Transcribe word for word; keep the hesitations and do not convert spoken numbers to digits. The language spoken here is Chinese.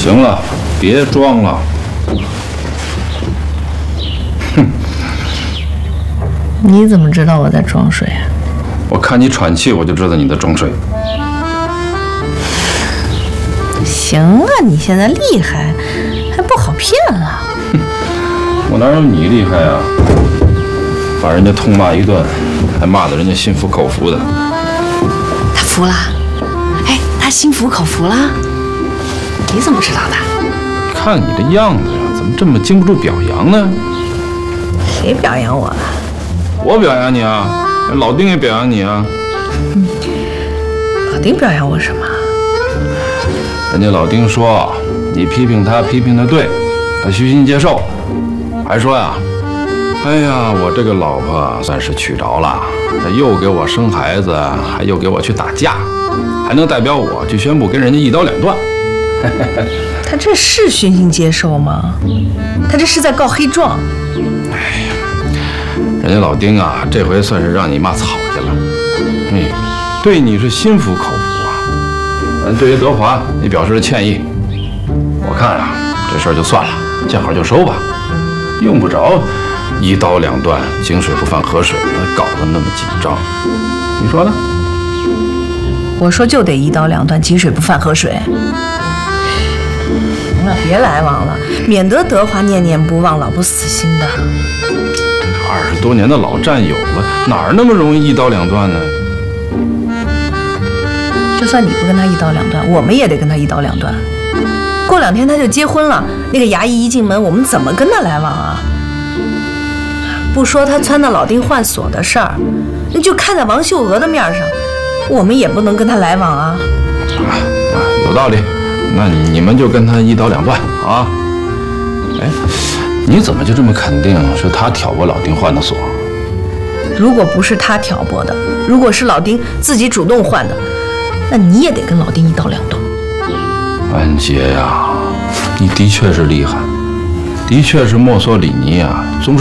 行了，别装了。哼， 你怎么知道我在装睡啊？ 我看你喘气，我就知道你在装睡。 行啊，你现在厉害，还不好骗了。 哼，我哪有你厉害啊？把人家痛骂一顿，还骂得人家心服口服的。 他服了？哎，他心服口服了？你怎么知道的？ 看你这样子呀，怎么这么经不住表扬呢？ 谁表扬我了？ 我表扬你啊，老丁也表扬你啊。 嗯，老丁表扬我什么？ 人家老丁说你批评他批评的对，他虚心接受，还说呀，哎呀，我这个老婆算是娶着了，他又给我生孩子，还又给我去打架，还能代表我去宣布跟人家一刀两断。 他这是虚心接受吗？他这是在告黑状。 哎呀，人家老丁啊，这回算是让你骂草去了。嗯，对你是心服口服啊。嗯，对于德华，你表示了歉意。我看啊，这事儿就算了，见好就收吧，用不着一刀两断，井水不犯河水，搞得那么紧张。你说呢？ 我说就得一刀两断，井水不犯河水。行了，别来往了，免得德华念念不忘，老不死心的。 二十多年的老战友了，哪儿那么容易一刀两断呢？ 就算你不跟他一刀两断，我们也得跟他一刀两断。过两天他就结婚了，那个衙役一进门，我们怎么跟他来往啊？不说他撺掇老丁换锁的事儿，那就看在王秀娥的面上，我们也不能跟他来往啊。 啊啊，有道理。那你们就跟他一刀两断啊！哎，你怎么就这么肯定是他挑拨老丁换的锁？ 如果不是他挑拨的，如果是老丁自己主动换的，那你也得跟老丁一刀两断。 安杰呀，你的确是厉害，的确是墨索里尼啊，总是。